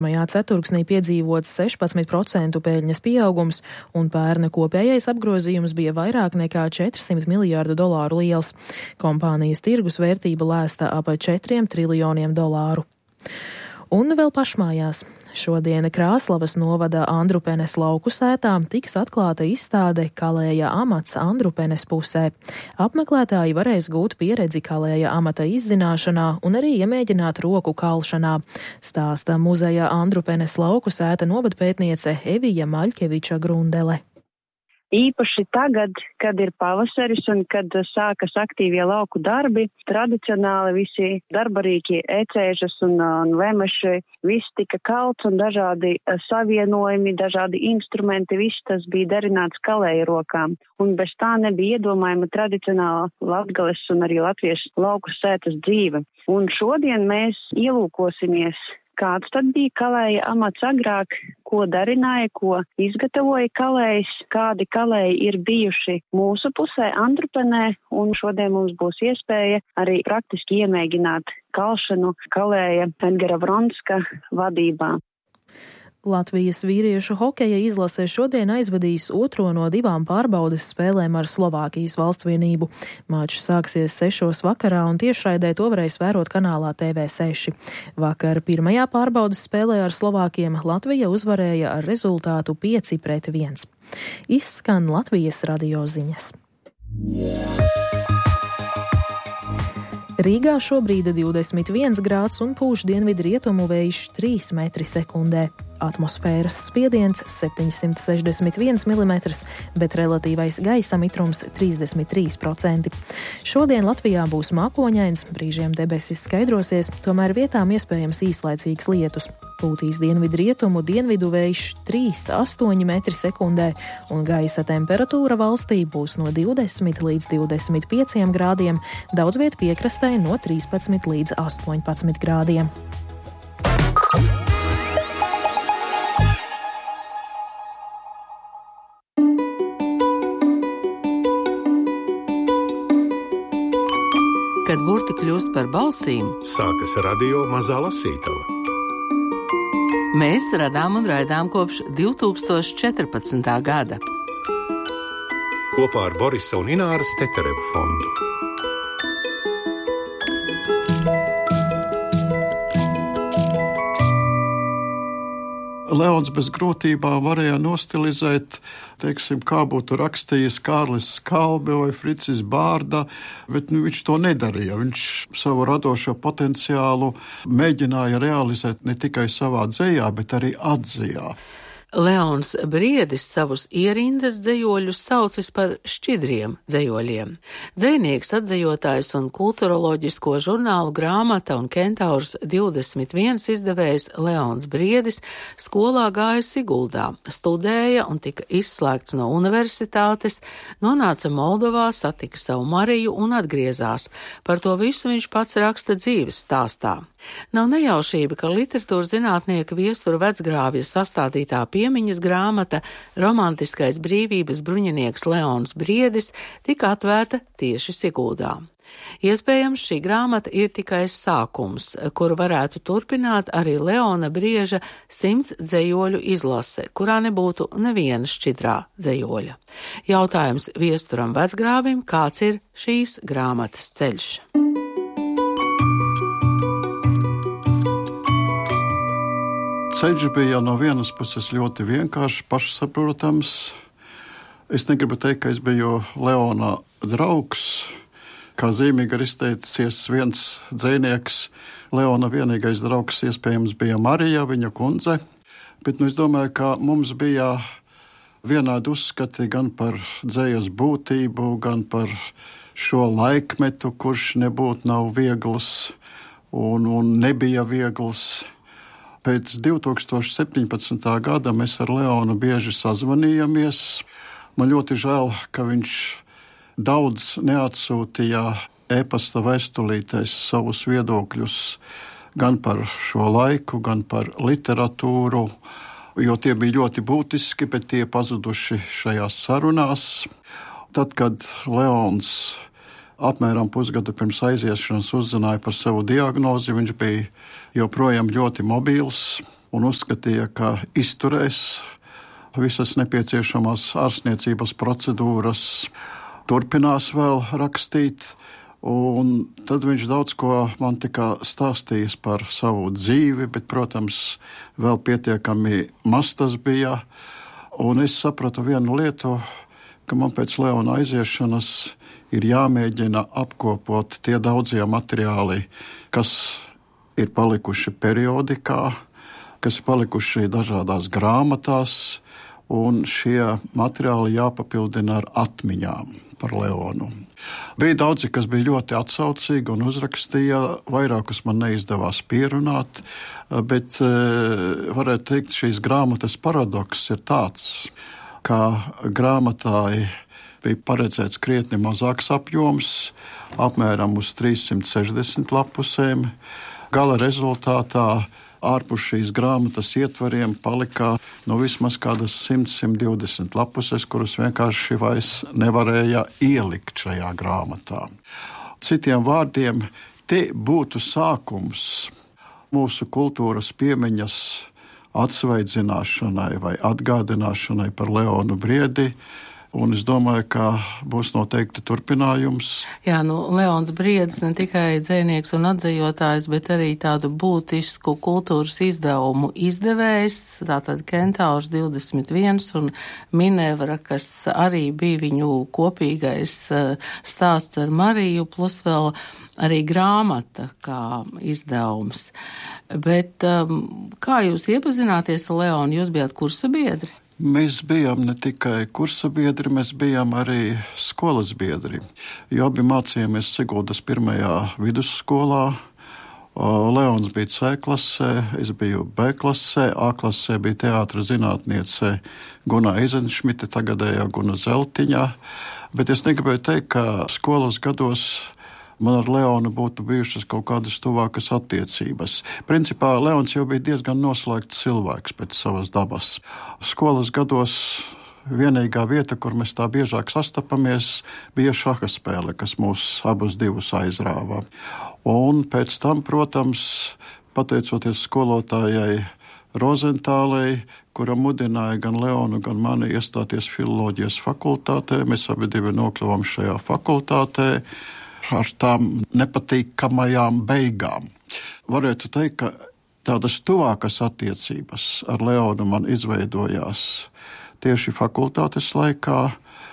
Pirmajā ceturksnī piedzīvots 16% peļņas pieaugums, un pērna kopējais apgrozījums bija vairāk nekā $400 miljārdu liels. Kompānijas tirgus vērtība lēsta ap $4 triljoniem. Un vēl pašmājās. Šodien Krāslavas novada Andrupenes lauku sētā tiks atklāta izstāde Kalēja amats Andrupenes pusē. Apmeklētāji varēs gūt pieredzi kalēja amata izzināšanā un arī iemēģināt roku kalšanā, stāsta muzeja Andrupenes lauku sēta novadpētniece Evija Maļkeviča Grundele. Īpaši tagad, kad ir pavasaris un kad sākas aktīvie lauku darbi, tradicionāli visi darbarīki, ecēžas un vemeši, viss tika kalts un dažādi savienojumi, dažādi instrumenti, viss tas bija derināts kalēja rokām. Un bez tā nebija iedomājama tradicionāla Latgales un arī latviešu lauku sētas dzīve. Un šodien mēs ielūkosimies, kāds tad bija kalēja amats agrāk, ko darināja, ko izgatavoja kalējs, kādi kalēji ir bijuši mūsu pusē Andrupenē, un šodien mums būs iespēja arī praktiski iemēģināt kalšanu kalēja Edgara Vronska vadībā. Latvijas vīriešu hokeja izlase šodien aizvadīs otro no 2 pārbaudes spēlēm ar Slovākijas valstsvienību. Mačs sāksies 6 vakarā un tiešraidē to varēs vērot kanālā TV6. Vakar pirmajā pārbaudes spēlē ar Slovākiem Latvija uzvarēja ar rezultātu 5-1. Izskan Latvijas radio ziņas. Rīgā šobrīd 21 grāds un pūš dienvidu rietumu vējš 3 metri sekundē. Atmosfēras spiediens 761 mm, bet relatīvais gaisa mitrums 33%. Šodien Latvijā būs mākoņains, brīžiem debesis skaidrosies, tomēr vietām iespējams īslaicīgs lietus. Pūtīs dienvidu rietumu dienvidu vējš 3,8 metri sekundē, un gaisa temperatūra valstī būs no 20 līdz 25 grādiem, daudz viet piekrastē no 13 līdz 18 grādiem. Kad burti kļūst par balsīm, sākas radio Mazā lasītava. Mēs radām un raidām kopš 2014. gada. Kopā ar Borisa un Ināras Teterevu fondu. Leons bez grūtībām varēja nostilizēt, kā būtu rakstījis Kārlis Skalbe vai Fricis Bārda, bet viņš to nedarīja. Viņš savu radošo potenciālu mēģināja realizēt ne tikai savā dzejā, bet arī atzijā. Leons Briedis savus ierindas dzejoļus saucis par šķidriem dzejoļiem. Dzejnieks, atzejotājs un kulturoloģisko žurnālu Grāmata un Kentaurs 21 izdevējs Leons Briedis skolā gāja Siguldā, studēja un tika izslēgts no universitātes, nonāca Moldovā, satika savu Mariju un atgriezās. Par to visu viņš pats raksta dzīves stāstā. Nav nejaušība, ka literatūras zinātnieka Viestura Vecgrāvja sastādītā piemiņas grāmata Romantiskais brīvības bruņinieks Leons Briedis tika atvērta tieši Siguldā. Iespējams, šī grāmata ir tikai sākums, kuru varētu turpināt arī Leona Brieža 100 dzejoļu izlase, kurā nebūtu neviena šķidrā dzejoļa. Jautājums Viesturam Vecgrāvim, kāds ir šīs grāmatas ceļš? Ceļš bija no vienas puses ļoti vienkāršs, pašsaprotams. Es negribu teikt, ka es biju Leona draugs. Kā zīmīgi ir izteicies viens dzejnieks, Leona vienīgais draugs iespējams bija Marija, viņa kundze. Bet es domāju, ka mums bija vienādi uzskati gan par dzejas būtību, gan par šo laikmetu, kurš nebūtu nav viegls un nebija viegls. Pēc 2017. gada mēs ar Leonu bieži sazvanījāmies. Man ļoti žēl, ka viņš daudz neatsūtīja e-pasta vēstulītēs savus viedokļus gan par šo laiku, gan par literatūru, jo tie bija ļoti būtiski, bet tie pazuduši šajās sarunās. Tad, kad Leons apmēram pusgadu pirms aiziešanas uzzināja par savu diagnozi, viņš bija joprojām ļoti mobils. un uzskatīja, ka izturēs visas nepieciešamās ārstniecības procedūras, turpinās vēl rakstīt. Un tad viņš daudz ko man tika stāstījis par savu dzīvi, bet, protams, vēl pietiekami maz tas bija. Un es sapratu vienu lietu, ka man pēc Leona aiziešanas ir jāmēģina apkopot tie daudzie materiāli, kas ir palikuši periodikā, kas ir palikuši dažādās grāmatās, un šie materiāli jāpapildina ar atmiņām par Leonu. Bija daudzi, kas bija ļoti atsaucīgi un uzrakstīja, vairākus man neizdevās pierunāt, bet varētu teikt, šīs grāmatas paradoks ir tāds, ka grāmatai bija paredzēts krietni mazāks apjoms, apmēram uz 360 lapusēm. Gala rezultātā ārpus šīs grāmatas ietvariem palika vismaz kādas 100-120 lapuses, kuras vienkārši vairs nevarēja ielikt šajā grāmatā. Citiem vārdiem, te būtu sākums mūsu kultūras piemiņas atsvaidzināšanai vai atgādināšanai par Leonu Briedi. Un es domāju, ka būs noteikti turpinājums. Jā, Leons Briedis ne tikai dzejnieks un atzejotājs, bet arī tādu būtisku kultūras izdevumu izdevējs, tātad Kentaurs 21 un Minevra, kas arī bija viņu kopīgais stāsts ar Mariju, plus vēl arī grāmata kā izdevums. Bet kā jūs iepazināties ar Leonu? Jūs bijāt kursa biedri? Mēs bijām ne tikai kursa biedri, mēs bijām arī skolas biedri, jo abi mācījāmies Siguldas pirmajā vidusskolā. Leons bija C klasē, es biju B klasē, A klasē bija teātra zinātniece Guna Eizenšmite, tagadējā Guna Zeltiņa, bet es negribēju teikt, ka skolas gados man ar Leonu būtu bijušas kaut kādas tuvākas attiecības. Principā Leons jau bija diezgan noslēgts cilvēks pēc savas dabas. Skolas gados vienīgā vieta, kur mēs tā biežāk sastapamies, bija šaha spēle, kas mūs abus divus aizrāva. Un pēc tam, protams, pateicoties skolotājai Rozentālei, kura mudināja gan Leonu, gan mani iestāties filoloģijas fakultātē, mēs abi divi nokļuvām šajā fakultātē, ar tām nepatīkamajām beigām. Varētu teikt, ka tādas tuvākas attiecības ar Leonu man izveidojās tieši fakultātes laikā,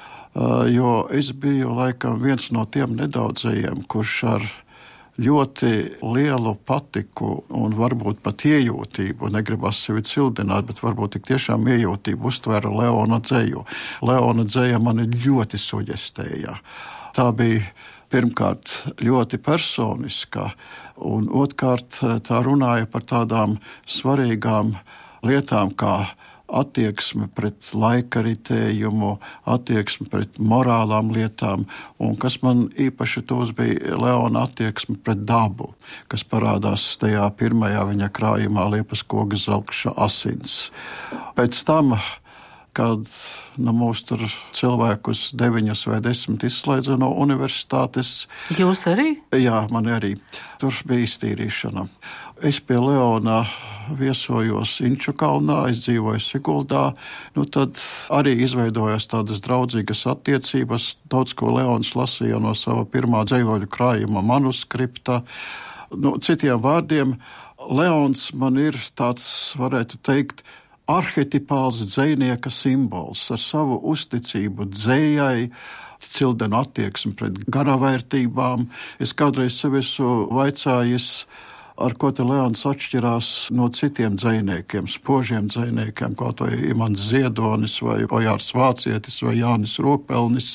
jo es biju laikam viens no tiem nedaudzajiem, kurš ar ļoti lielu patiku un varbūt pat iejūtību, negribas sevi cildināt, bet varbūt tik tiešām iejūtību uztvēra Leona dzeju. Leona dzeja mani ļoti suģestēja. Tā bija pirmkārt ļoti personiska, un otrkārt tā runāja par tādām svarīgām lietām kā attieksme pret laika ritējumu, attieksme pret morālām lietām, un kas man īpaši tūs bija Leona attieksme pret dabu, kas parādās tajā pirmajā viņa krājumā Liepas koga zelkša asins. Pēc tam, kad mūs tur cilvēkus 9 vai 10 izslēdza no universitātes. Jūs arī? Jā, man arī. Tur bija iztīrīšana. Es pie Leona viesojos Inčukalnā, es dzīvoju Siguldā. Tad arī izveidojās tādas draudzīgas attiecības. Daudz ko Leons lasīja no sava pirmā dzejoļu krājuma manuskripta. Citiem vārdiem, Leons man ir tāds, varētu teikt, arhetipāls dzejnieka simbols ar savu uzticību dzejai, cildenu attieksmi pret garavērtībām. Es kādreiz sev esmu vaicājis, ar ko te Leons atšķirās no citiem dzejniekiem, spožiem dzejniekiem, kaut vai Imants Ziedonis vai Ojārs Vācietis vai Jānis Rokpelnis.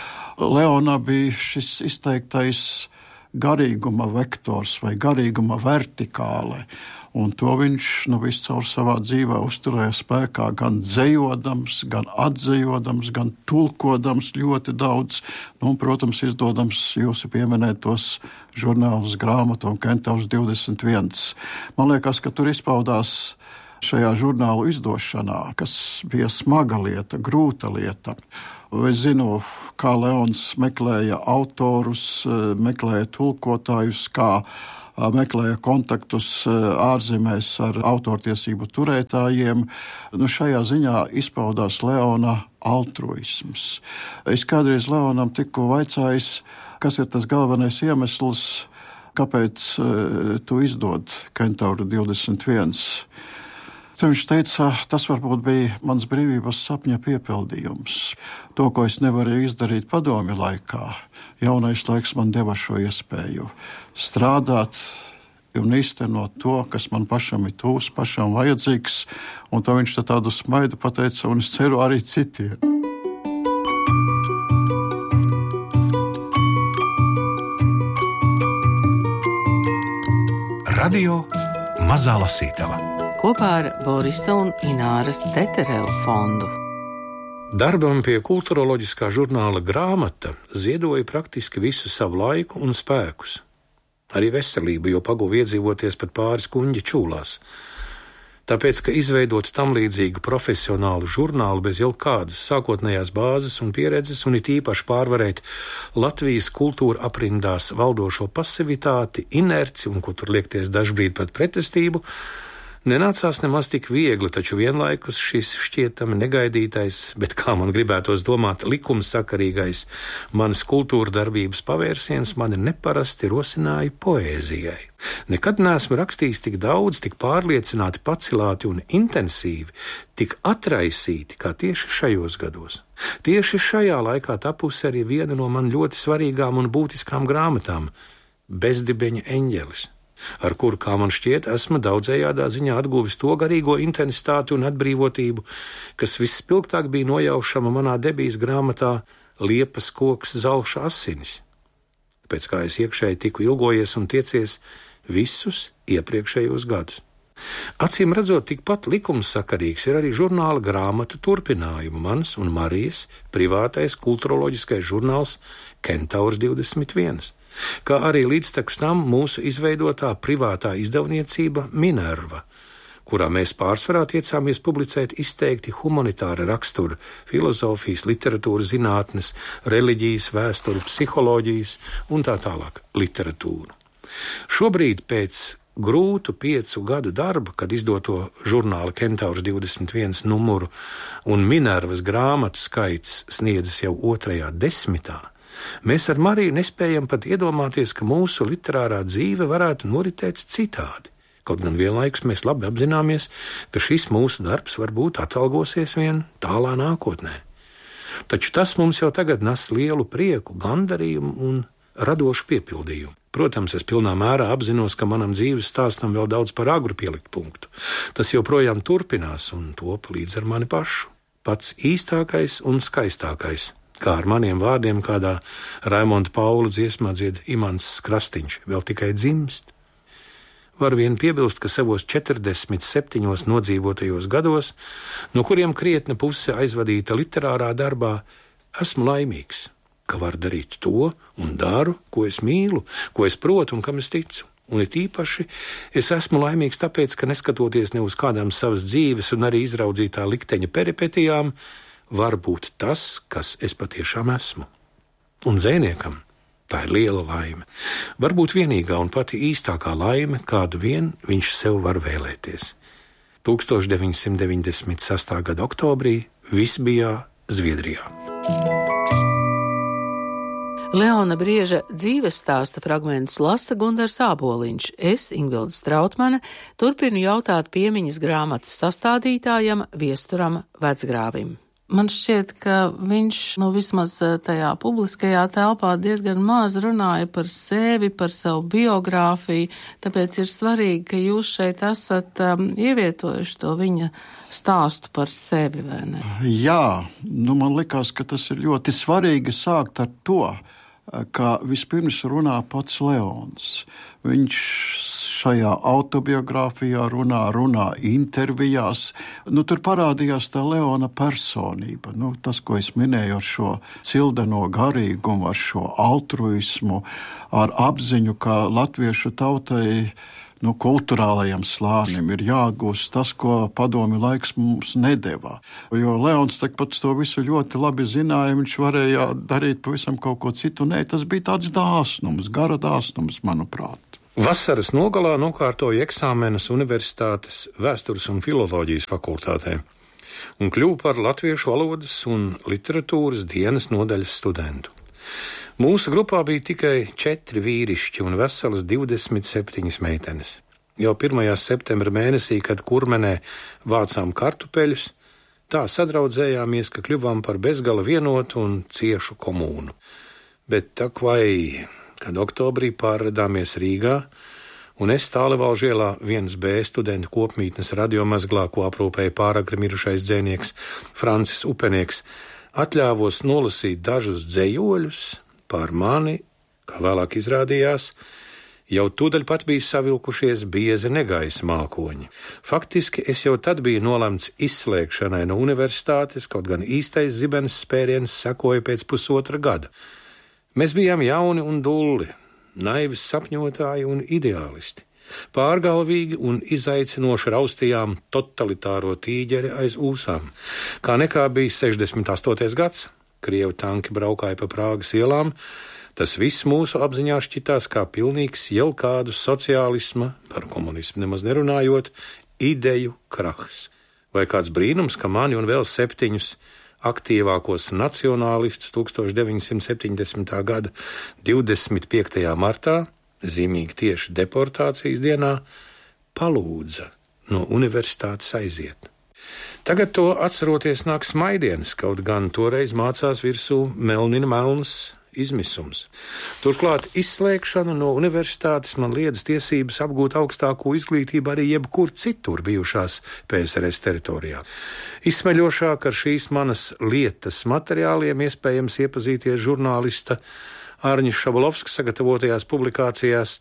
Leonā bija šis izteiktais garīguma vektors vai garīguma vertikāle. Un to viņš viscaur savā dzīvē uzturēja spēkā gan dzejodams, gan atzejodams, gan tulkodams ļoti daudz. Un, protams, izdodams jūsu pieminētos žurnālus grāmatu un Kentaurs 21. Man liekas, ka tur izpaudās šajā žurnālu izdošanā, kas bija smaga lieta, grūta lieta. Es zinu, kā Leons meklēja autorus, meklēja tulkotājus, kā meklēja kontaktus ārzemēs ar autortiesību turētājiem. Šajā ziņā izpaudās Leona altruisms. Es kādreiz Leonam tiku vaicājis, kas ir tas galvenais iemesls, kāpēc tu izdod Kentauru 21. Viņš teica, tas varbūt bija mans brīvības sapņa piepildījums. To, ko es nevarēju izdarīt padomju laikā, jaunais laiks man deva šo iespēju strādāt un īstenot to, kas man pašam ir tūs, pašam vajadzīgs, un tā viņš tādu smaidu pateica, un es ceru arī citiem. Radio Mazā Lasītava kopā ar Borisa un Ināras Teterevu fondu. Darbam pie kulturoloģiskā žurnāla Grāmata ziedoja praktiski visu savu laiku un spēkus. Arī veselību, jo paguva iedzīvoties pat pāris kuņģi čūlās. Tāpēc, ka izveidot tam līdzīgu profesionālu žurnālu bez jau kādas sākotnējās bāzes un pieredzes un it īpaši pārvarēt Latvijas kultūra aprindās valdošo pasivitāti, inerci un, ko tur liekties dažbrīd pat pretestību, nenācās nemaz tik viegli, taču vienlaikus šis šķietami negaidītais, bet kā man gribētos domāt, likumsakarīgais manas kultūra darbības pavērsiens mani neparasti rosināja poēzijai. Nekad neesmu rakstījis tik daudz, tik pārliecināti, pacilāti un intensīvi, tik atraisīti kā tieši šajos gados. Tieši šajā laikā tapusi arī viena no man ļoti svarīgām un būtiskām grāmatām – Bezdibeņa eņģelis, ar kuru, kā man šķiet, esmu daudzējādā ziņā atguvis to garīgo intensitāti un atbrīvotību, kas visspilgtāk bija nojaušama manā debijas grāmatā Liepas koks zelša asinis, pēc kā es iekšēji tiku ilgojies un tiecies visus iepriekšējos gadus. Acīm redzot, tikpat likumsakarīgs ir arī žurnāla Grāmatu turpinājumu mans un Marijas privātais kulturoloģiskais žurnāls Kentaurs 21, kā arī līdztekus tam mūsu izveidotā privātā izdevniecība Minerva, kurā mēs pārsvarā tiecāmies publicēt izteikti humanitāra rakstura, filozofijas, literatūras zinātnes, reliģijas, vēsturu, psiholoģijas un tā tālāk literatūru. Šobrīd pēc grūtu 5 gadu darba, kad izdoto žurnāla Kentaurs 21 numuru un Minervas grāmatu skaits sniedzas jau 2. 10. Mēs ar Mariju nespējam pat iedomāties, ka mūsu literārā dzīve varētu noritēt citādi. Kaut gan vienlaikus mēs labi apzināmies, ka šis mūsu darbs varbūt atalgosies vien tālā nākotnē. Taču tas mums jau tagad nes lielu prieku, gandarījumu un radošu piepildījumu. Protams, es pilnā mērā apzinos, ka manam dzīves stāstam vēl daudz par agru pielikt punktu. Tas joprojām turpinās un top līdz ar mani pašu. Pats īstākais un skaistākais, kā ar maniem vārdiem kādā Raimonda Paula dziesmā dzied Imants Krastīņš, vēl tikai dzimst. Var vien piebilst, ka savos 47 nodzīvotajos gados, no kuriem krietna puse aizvadīta literārā darbā, esmu laimīgs, ka var darīt to un daru, ko es mīlu, ko es protu un kam es ticu. Un it īpaši es esmu laimīgs tāpēc, ka neskatoties ne uz kādām savas dzīves un arī izraudzītā likteņa peripetijām, var būt tas, kas es patiešām esmu. Un dzejniekam tā ir liela laime. Varbūt vienīgā un pati īstākā laime, kādu vien viņš sev var vēlēties. 1996. gada oktobrī Visbijā, Zviedrijā. Leona Brieža dzīves stāsta fragmentus lasa Gundars Āboliņš. Es, Ingvilda Strautmane, turpinu jautāt piemiņas grāmatas sastādītājam Viesturam Vecgrāvim. Man šķiet, ka viņš vismaz tajā publiskajā telpā diezgan maz runāja par sevi, par savu biogrāfiju, tāpēc ir svarīgi, ka jūs šeit esat ievietojuši to viņa stāstu par sevi, vai ne? Jā, man likās, ka tas ir ļoti svarīgi sākt ar to, ka vispirms runā pats Leons. Viņš šajā autobiogrāfijā runā intervijās. Tur parādījās tā Leona personība. Tas, ko es minēju ar šo cildeno garīgumu, ar šo altruismu, ar apziņu, ka latviešu tautai kulturālajam slānim, ir jāgūst tas, ko padomju laiks mums nedeva. Jo Leons pats to visu ļoti labi zināja, viņš varēja darīt pavisam kaut ko citu. Nē, tas bija tāds dāsnums, gara dāsnums, manuprāt. Vasaras nogalā nokārtoja eksāmenus Universitātes vēstures un filoloģijas fakultātē un kļuva par latviešu valodas un literatūras dienas nodaļas studentu. Mūsu grupā bija tikai 4 vīrišķi un veselas 27 meitenes. Jau 1. septembra mēnesī, kad Kurmenē vācām kartupeļus, tā sadraudzējāmies, ka kļuvām par bezgala vienotu un ciešu komūnu. Bet tak vai, kad oktobrī pārredāmies Rīgā, un es Tālevalžu ielā 1B studentu kopmītnes radiomazglā, ko aprūpēja pāragri mirušais dzejnieks Francis Upenieks, atļāvos nolasīt dažus dzejoļus par mani, kā vēlāk izrādījās, jau tūdaļ pat bija savilkušies biezi negaisa mākoņi. Faktiski es jau tad biju nolemts izslēgšanai no universitātes, kaut gan īstais zibens spēriens sekoja pēc 1,5 gada. Mēs bijām jauni un dulli, naivi sapņotāji un ideālisti. Pārgalvīgi un izaicinoši raustījām totalitāro tīģeri aiz ūsām. Kā nekā bija 68. gads, Krievu tanki braukāja pa Prāgas ielām, tas viss mūsu apziņā šķitās kā pilnīgs jau kādu sociālisma, par komunismu nemaz nerunājot, ideju krahs. Vai kāds brīnums, ka mani un vēl 7 aktīvākos nacionālistus 1970. gada 25. martā, zīmīgi tieši deportācijas dienā, palūdza no universitātes aiziet. Tagad to atceroties nāk smaidiens, kaut gan toreiz mācās virsū melns izmisums. Turklāt izslēgšana no universitātes man liedz tiesības apgūt augstāko izglītību arī jebkur citur bijušās PSRS teritorijā. Izsmeļošāk ar šīs manas lietas materiāliem iespējams iepazīties žurnālista Ārņa Šabalovska sagatavotajās publikācijās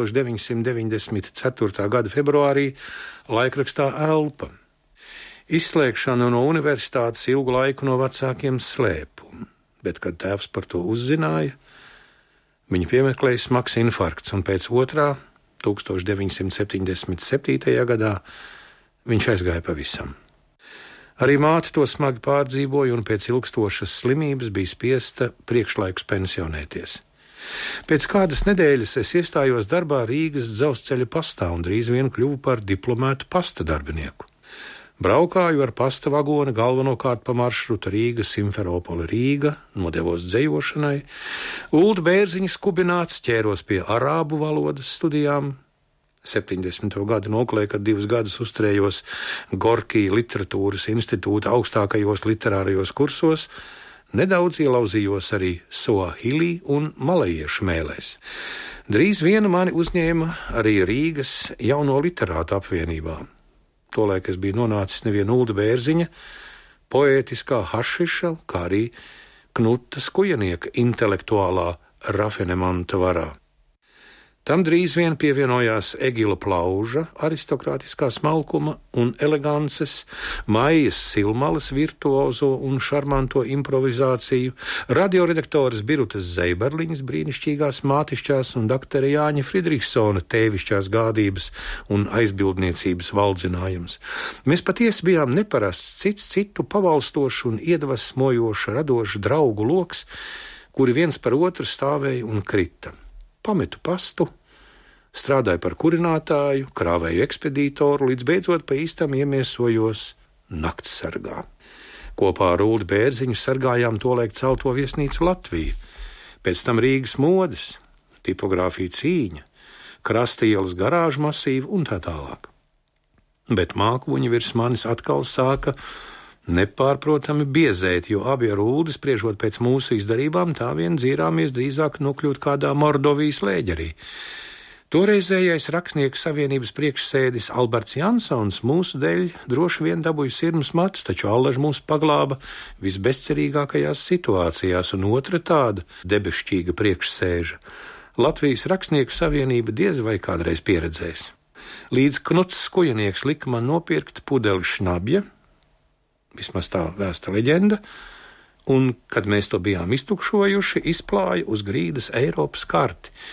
1994. gada februārī laikrakstā Elpa. Izslēgšanu no universitātes ilgu laiku no vecākiem slēpu, bet, kad tēvs par to uzzināja, viņa piemeklēja smags infarkts, un pēc otrā, 1977. gadā, viņš aizgāja pavisam. Arī māte to smagi pārdzīvoja, un pēc ilgstošas slimības bija spiesta priekšlaikus pensionēties. Pēc kādas nedēļas es iestājos darbā Rīgas dzelzceļa pastā un drīz vien kļuvu par diplomētu pasta darbinieku. Braukāju ar pasta vagoni galvenokārt pa maršrutu Rīga, Simferopole, Rīga, nodevos dzejošanai, Ulda Bērziņa skubināts, ķēros pie arābu valodas studijām. 70. gadu noklē, kad 2 gadus uzturējos Gorkī literatūras institūta augstākajos literārajos kursos, nedaudz ielauzījos arī soahili un malajiešu mēlēs. Drīz vien mani uzņēma arī Rīgas jauno literātu apvienībā. Tolaik es biju nonācis nevien Ulda Bērziņa, poētiskā hašiša, kā arī Knuta Skujanieka intelektuālā rafinemanta varā. Tam drīz vien pievienojās Egila Plauža aristokrātiskā smalkuma un elegances, Maijas Silmalas virtuozo un šarmanto improvizāciju, radioredaktoras Birutas Zeiberliņas brīnišķīgās mātišķās un doktora Jāņa Friedrichsona tēvišķās gādības un aizbildniecības valdzinājums. Mēs patiesi bijām neparasts citu pavalstošu un iedvesmojošu radošu draugu loks, kuri viens par otru stāvēja un krita. Pametu pastu, strādāju par kurinātāju, krāvēju ekspedītoru, līdz beidzot pa īstam iemiesojos naktsargā. Kopā ar Uldi Bērziņu sargājām tolaik celto viesnīcu Latviju, pēc tam Rīgas modes, tipogrāfija Cīņa, Krasta ielas garāžu masīvu un tā tālāk. Bet mākoņi virs manis atkal sāka nepārprotami biezēt, jo abi ar Uldi, spriežot pēc mūsu izdarībām, tā vien dzīrāmies drīzāk nokļūt kādā Mordovijas lēģerī. Toreizējais Rakstnieku savienības priekšsēdis Alberts Jansons mūsu dēļ droši vien dabūja sirmas matus, taču allaž mūs paglāba visbezcerīgākajās situācijās, un otra tāda debešķīga priekšsēža Latvijas Rakstnieku savienība diez vai kādreiz pieredzēs. Līdz Knuts Skujanieks lika man nopirkt pudeli šnabja, vismaz tā vēsta leģenda, un, kad mēs to bijām iztukšojuši, izplāja uz grīdas Eiropas karti.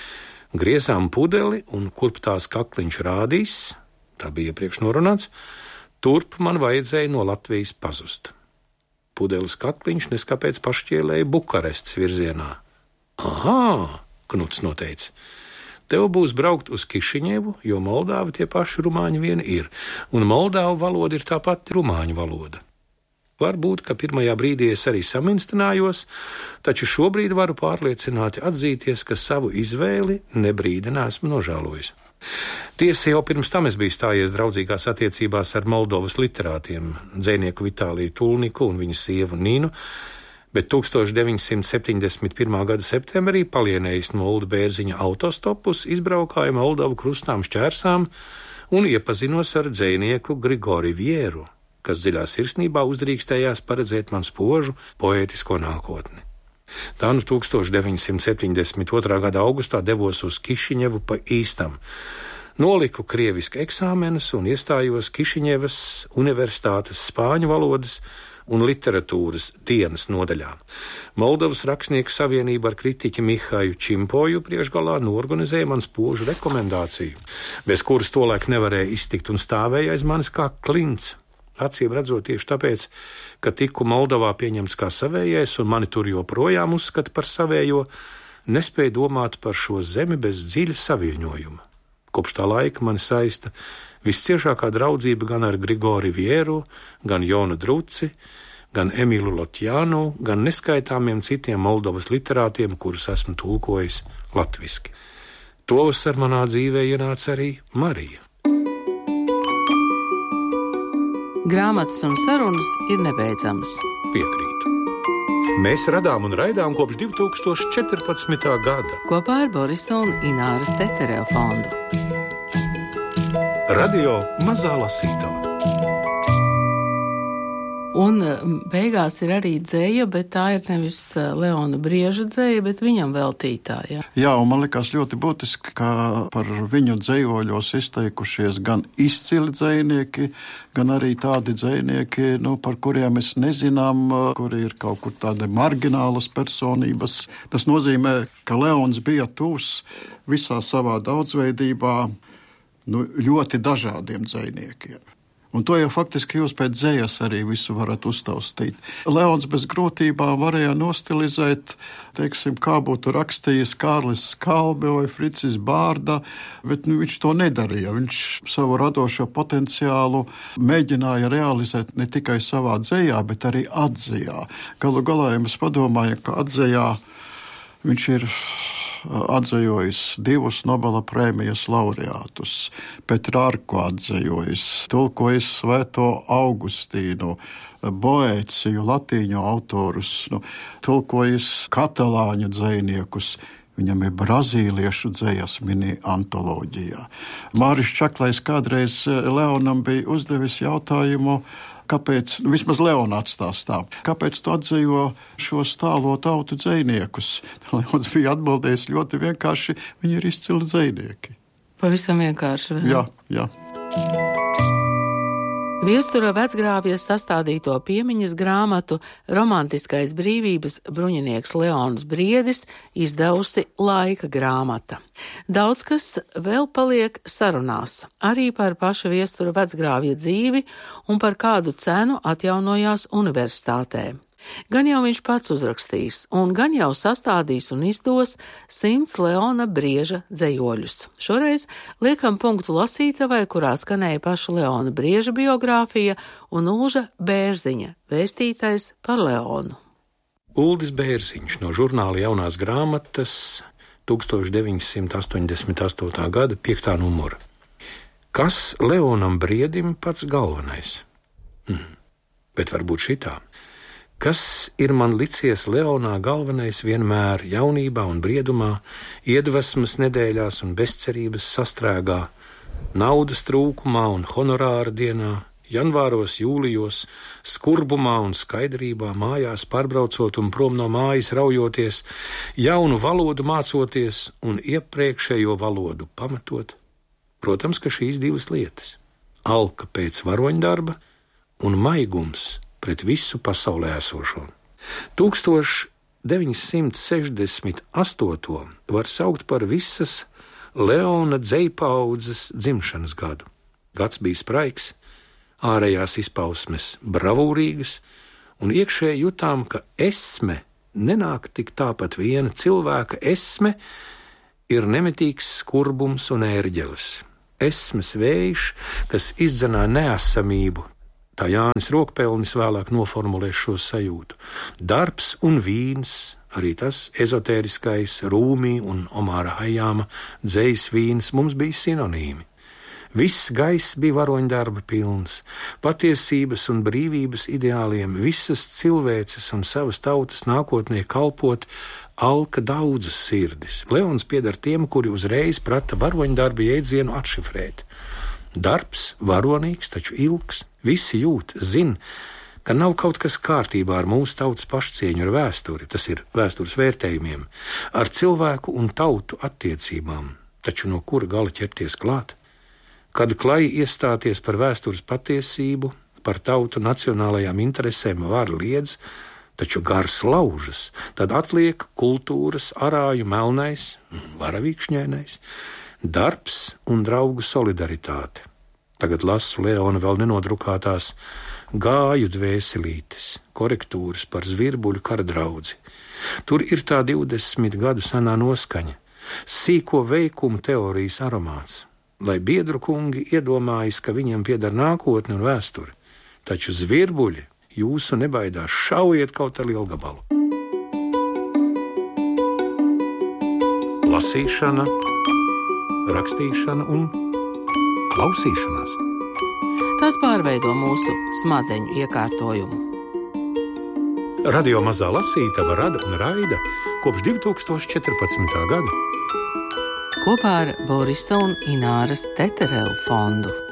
Griezām pudeli, un kurp tās kakliņš rādīs, tā bija iepriekš norunāts, turp man vajadzēja no Latvijas pazust. Pudeles kakliņš neskapēc pašķielēja Bukarestas virzienā. Aha, Knuts noteica. Tev būs braukt uz Kišiņevu, jo Moldāvi tie paši rumāņi vien ir, un Moldāvu valoda ir tā pati rumāņu valoda. Varbūt, ka pirmajā brīdī es arī saminstrinājos, taču šobrīd varu pārliecināti atzīties, ka savu izvēli nebrīdi neesmu nožēlojis. Tiesa, jau pirms tam es biju stājies draudzīgās attiecībās ar Moldovas literātiem, dzejnieku Vitāliju Tulniku un viņa sievu Nīnu, bet 1971. gada septembrī palienējis no Ulda Bērziņa autostopus, izbraukāju Moldovu krustām šķērsām un iepazinos ar dzejnieku Grigori Vieru, kas dziļā sirsnībā uzdrīkstējās paredzēt man spožu poētisko nākotni. Tā 1972. gada augustā devos uz Kišiņevu pa īstam. Noliku krieviski eksāmenus un iestājos Kišiņevas Universitātes spāņu valodas un literatūras dienas nodaļā. Moldovas rakstnieku savienība ar kritiķi Mihaju Čimpoju priekšgalā norganizēja man spožu rekomendāciju, bez kuras tolaik nevarēja iztikt un stāvēja aiz manis kā klints. Acīm redzot tieši tāpēc, ka tiku Moldovā pieņemts kā savējais un mani tur joprojām uzskata par savējo, nespēju domāt par šo zemi bez dziļa saviļņojuma. Kopš tā laika mani saista visciešākā draudzība gan ar Grigori Vieru, gan Jonu Druci, gan Emilu Lotjānu, gan neskaitāmiem citiem Moldovas literātiem, kurus esmu tulkojis latviski. Tovasar manā dzīvē ienāca arī Marija. Grāmatas un sarunas ir nebeidzamas. Piekrītu. Mēs radām un raidām kopš 2014. gada. Kopā ar Borisa un Ināras Tetereva fondu. Radio Mazā lasītava. Un beigās ir arī dzēja, bet tā ir nevis Leona Brieža dzēja, bet viņam veltītā. Jā, un man likās ļoti būtiski, ka par viņu dzējoļos izteikušies gan izcili dzējnieki, gan arī tādi dzējnieki, par kuriem mēs nezinām, kuri ir kaut kur tādi marginālas personības. Tas nozīmē, ka Leons bija tūs visā savā daudzveidībā ļoti dažādiem dzējniekiem. Un to jau faktiski jūs pēc dzējas arī visu varat uztaustīt. Leons bez grūtībām varēja nostilizēt, kā būtu rakstījis Kārlis Skalbe vai Fricis Bārda, bet viņš to nedarīja. Viņš savu radošo potenciālu mēģināja realizēt ne tikai savā dzējā, bet arī atzējā. Galu galā, ja mēs padomājam, ka atzējā viņš ir atzējojis 2 Nobela prēmijas laureātus, Petrārku atzējojis, tulkojis Svēto Augustīnu, Boēciju, latīņu autorus, tulkojis katalāņu dzejniekus. Viņam ir brazīliešu dzejas mini antoloģijā. Māris Čaklais kādreiz Leonam bija uzdevis jautājumu, kāpēc, vismaz Leonāts stāstā, kāpēc tu atzīvo šos tālo tautu dzejniekus? Leons bija atbildējis ļoti vienkārši, viņi ir izcili dzejnieki. Pavisam vienkārši, vai? Jā. Viestura vecgrāvjas sastādīto piemiņas grāmatu Romantiskais brīvības bruņinieks Leons Briedis izdevusi Laika grāmata. Daudz kas vēl paliek sarunās, arī par paša viestura vecgrāvja dzīvi un par kādu cenu atjaunojās universitātē. Gan jau viņš pats uzrakstīs, un gan jau sastādīs un izdos 100 Leona Brieža dzejoļus. Šoreiz liekam punktu lasītavai, kurā skanēja paša Leona Brieža biogrāfija un Ulža Bērziņa vēstītais par Leonu. Uldis Bērziņš no žurnāla Jaunās grāmatas 1988. gada 5. numura. Kas Leonam Briedim pats galvenais? Bet varbūt šitā. Kas ir man licies Leonā galvenais vienmēr jaunībā un briedumā, iedvesmas nedēļās un bezcerības sastrēgā, naudas trūkumā un honorāra dienā, janvāros, jūlijos, skurbumā un skaidrībā, mājās pārbraucot un prom no mājas raujoties, jaunu valodu mācoties un iepriekšējo valodu pamatot? Protams, ka šīs 2 lietas – alka pēc varoņdarba un maigums pret visu pasaulē esošo. 1968. var saukt par visas Leona dzejpaudzes dzimšanas gadu. Gads bija spraigs, ārējās izpausmes bravūrīgas, un iekšēji jutām, ka esme nenāk tik tāpat viena. Cilvēka esme ir nemitīgs skurbums un ērģelis. Esmes vējš, kas izdzenā neesamību. Tā Jānis Rokpelnis vēlāk noformulēs šo sajūtu. Darbs un vīns, arī tas ezotēriskais Rūmī un Omāra Hajāma dzejas vīns mums bija sinonīmi. Viss gaiss bija varoņdarba pilns, patiesības un brīvības ideāliem, visas cilvēces un savas tautas nākotnē kalpot alka daudzas sirdis. Leons pieder tiem, kuri uzreiz prata varoņdarba jēdzienu atšifrēt. Darbs varonīgs, taču ilgs. Visi jūt, zin, ka nav kaut kas kārtībā ar mūsu tautas pašcieņu, ar vēsturi, tas ir vēstures vērtējumiem, ar cilvēku un tautu attiecībām, taču no kura gala ķerties klāt? Kad klai iestāties par vēstures patiesību, par tautu nacionālajām interesēm var liedz, taču gars laužas, tad atliek kultūras arāju melnais, varavīkšņainais, darbs un draugu solidaritāte. Tagad lasu Leona vēl nenodrukātās gāju dvēselītes, korektūras par Zvirbuļu karadraudzi. Tur ir tā 20 gadu senā noskaņa, sīko veikumu teorijas aromāts, lai biedru kungi iedomājas, ka viņiem pieder nākotne un vēsture. Taču Zvirbuļi jūsu nebaidās, šaujiet kaut ar lielu gabalu. Lasīšana, rakstīšana un klausīšanās. Tas pārveido mūsu smadzeņu iekārtojumu. Radio Mazā lasītava rada un raida kopš 2014. gada. Kopā ar Borisa un Ināras Tetereva fondu.